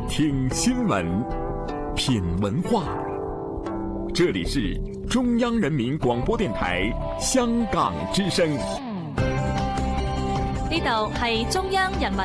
听新闻，品文化。这里是中央人民广播電台香港之聲。 呢度係中央人民